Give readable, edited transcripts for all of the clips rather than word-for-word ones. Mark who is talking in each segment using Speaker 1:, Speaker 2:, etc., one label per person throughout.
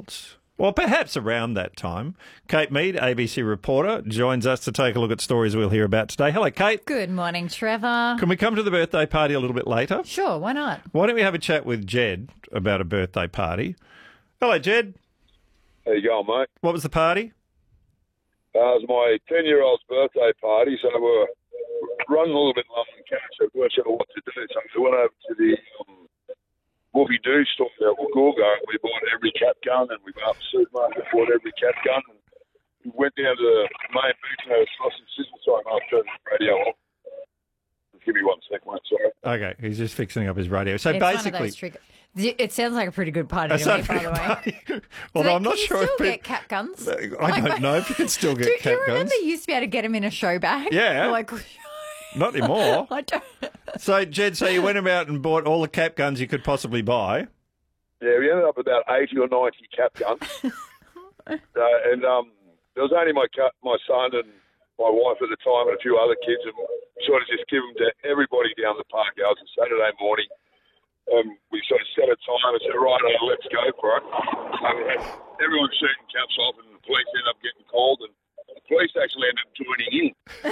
Speaker 1: adults. Well, perhaps around that time. Kate Mead, ABC reporter, joins us to take a look at stories we'll hear about today. Hello, Kate.
Speaker 2: Good morning, Trevor.
Speaker 1: Can we come to the birthday party a little bit later?
Speaker 2: Sure, why not?
Speaker 1: Why don't we have a chat with Jed about a birthday party? Hello, Jed.
Speaker 3: How you going, mate?
Speaker 1: What was the party?
Speaker 3: It was my 10-year-old's birthday party, so we're running a little bit low on cash, so we weren't sure what to do. So we went over to the Wolfie Doo store at Wollongong, and we bought every cap gun, and we went up to the supermarket and bought every cap gun, and we went down to the main booth and had a sausage sizzle. Sorry, mate, I'll turn the radio off. Just give me 1 sec, mate, sorry.
Speaker 1: Okay, he's just fixing up his radio. So
Speaker 2: It's
Speaker 1: basically...
Speaker 2: it sounds like a pretty good party to me, by the way.
Speaker 1: Although I'm not sure
Speaker 2: if
Speaker 1: if
Speaker 2: you still get cap guns?
Speaker 1: I don't know if you can still get
Speaker 2: Do
Speaker 1: cap
Speaker 2: you
Speaker 1: guns.
Speaker 2: remember you used to be able to get them in a show bag?
Speaker 1: Yeah.
Speaker 2: Like,
Speaker 1: Not anymore.
Speaker 2: I don't...
Speaker 1: So, Jed, you went about and bought all the cap guns you could possibly buy.
Speaker 3: Yeah, we ended up with about 80 or 90 cap guns. And there was only my son and my wife at the time and a few other kids, and sort of just give them to everybody down the park. It was a Saturday morning. We sort of set a time and said, right, let's go for it. So we had everyone shooting caps off, and the police ended up getting called, and the police actually ended up joining in.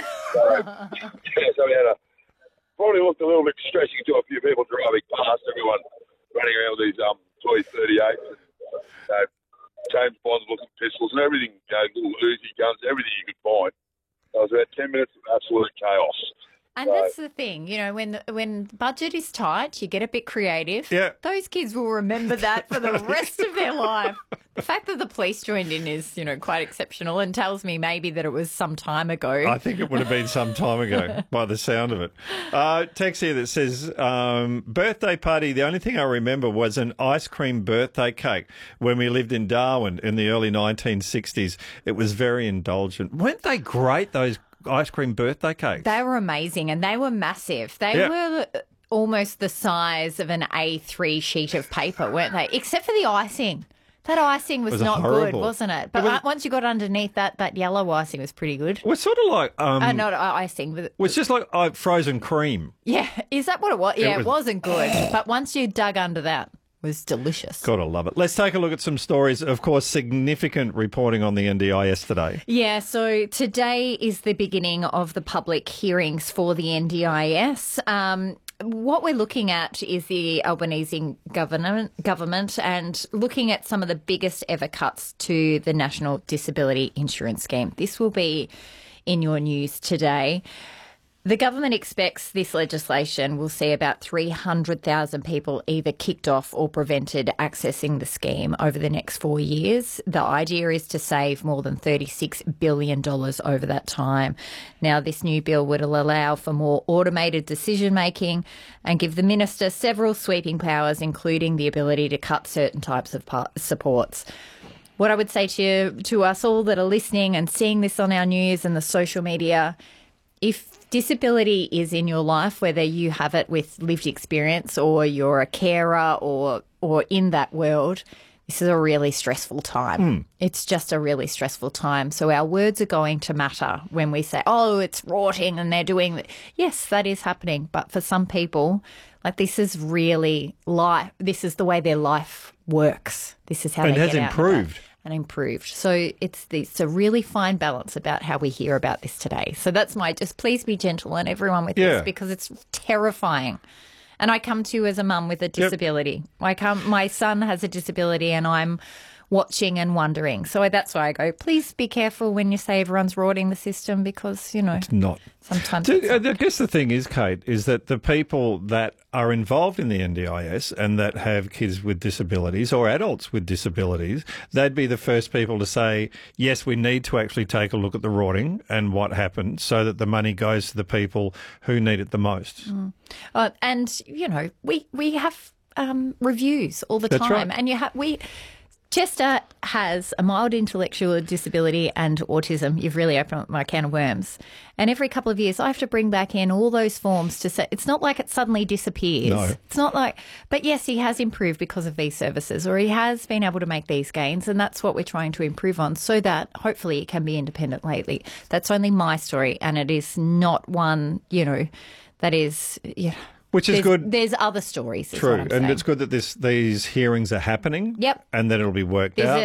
Speaker 3: So we had probably looked a little bit distressing to a few people driving past, everyone running around with these toy 38s and James Bond looking pistols and everything, little Uzi guns, everything you could find. It was about 10 minutes of absolute chaos.
Speaker 2: And that's the thing, when budget is tight, you get a bit creative.
Speaker 1: Yeah.
Speaker 2: Those kids will remember that for the rest of their life. The fact that the police joined in is, quite exceptional and tells me maybe that it was some time ago.
Speaker 1: I think it would have been some time ago by the sound of it. Text here that says, birthday party, the only thing I remember was an ice cream birthday cake when we lived in Darwin in the early 1960s. It was very indulgent. Weren't they great, those ice cream birthday cakes?
Speaker 2: They were amazing and they were massive. They were almost the size of an A3 sheet of paper, weren't they? Except for the icing. That icing was not
Speaker 1: horrible.
Speaker 2: good, wasn't it? But once you got underneath that yellow icing was pretty good.
Speaker 1: It was sort of like...
Speaker 2: not icing. But
Speaker 1: it was just like frozen cream.
Speaker 2: Yeah, is that what it was? Yeah, it wasn't good. But once you dug under that, it was delicious.
Speaker 1: Gotta love it. Let's take a look at some stories. Of course, significant reporting on the NDIS today.
Speaker 2: Yeah, so today is the beginning of the public hearings for the NDIS. What we're looking at is the Albanese government and looking at some of the biggest ever cuts to the National Disability Insurance Scheme. This will be in your news today. The government expects this legislation will see about 300,000 people either kicked off or prevented accessing the scheme over the next 4 years. The idea is to save more than $36 billion over that time. Now, this new bill would allow for more automated decision-making and give the minister several sweeping powers, including the ability to cut certain types of supports. What I would say to us all that are listening and seeing this on our news and the social media, if disability is in your life, whether you have it with lived experience or you're a carer or in that world, this is a really stressful time. It's just a really stressful time. So our words are going to matter when we say, oh, it's rotting and they're doing that. Yes, that is happening. But for some people, this is really life. This is the way their life works. This is how they get out of that.
Speaker 1: And has improved.
Speaker 2: And improved. So it's a really fine balance about how we hear about this today. So that's just please be gentle on everyone with this because it's terrifying. And I come to you as a mum with a disability. My son has a disability and I'm watching and wondering. So that's why I go, please be careful when you say everyone's rotting the system because,
Speaker 1: It's not.
Speaker 2: Sometimes
Speaker 1: I guess the thing is, Kate, is that the people that are involved in the NDIS and that have kids with disabilities or adults with disabilities, they'd be the first people to say, yes, we need to actually take a look at the rotting and what happened so that the money goes to the people who need it the most.
Speaker 2: And, we have reviews all the time.
Speaker 1: Right.
Speaker 2: And Chester has a mild intellectual disability and autism. You've really opened up my can of worms. And every couple of years, I have to bring back in all those forms to say, it's not like it suddenly disappears.
Speaker 1: No.
Speaker 2: It's not like, but yes, he has improved because of these services or he has been able to make these gains. And that's what we're trying to improve on so that hopefully it can be independent lately. That's only my story. And it is not one, that is,
Speaker 1: Which is good.
Speaker 2: There's other stories.
Speaker 1: True. And it's good that these hearings are happening.
Speaker 2: Yep.
Speaker 1: And that it'll be worked out.